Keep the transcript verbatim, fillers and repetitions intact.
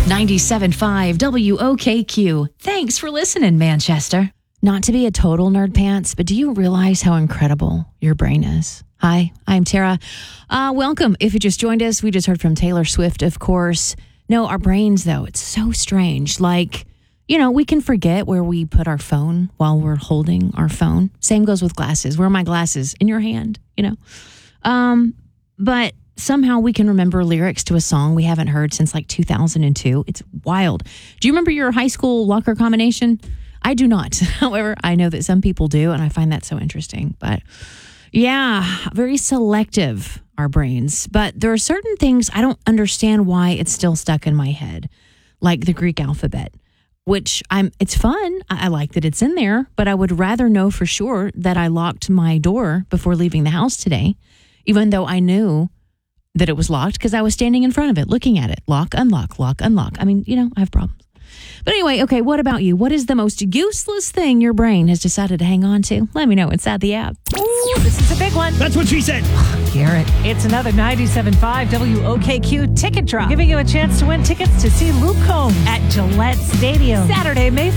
ninety-seven point five W O K Q. Thanks for listening, Manchester. Not to be a total nerd pants, but do you realize how incredible your brain is? Hi, I'm Tara. Uh, welcome. If you just joined us, we just heard from Taylor Swift, of course. No, our brains, though, it's so strange. Like, you know, we can forget where we put our phone while we're holding our phone. Same goes with glasses. Where are my glasses? In your hand, you know? Um, but somehow we can remember lyrics to a song we haven't heard since like two thousand two. It's wild. Do you remember your high school locker combination? I do not. However, I know that some people do, and I find that so interesting. But yeah, very selective, our brains. But there are certain things I don't understand why it's still stuck in my head, like the Greek alphabet, which I'm. It's fun. I, I like that it's in there, but I would rather know for sure that I locked my door before leaving the house today, even though I knew that it was locked because I was standing in front of it, looking at it. Lock, unlock, lock, unlock. I mean, you know, I have problems. But anyway, okay, what about you? What is the most useless thing your brain has decided to hang on to? Let me know inside the app. Ooh, this is a big one. That's what she said. Garrett. It's another ninety-seven point five W O K Q ticket drop, giving you a chance to win tickets to see Luke Combs at Gillette Stadium Saturday, May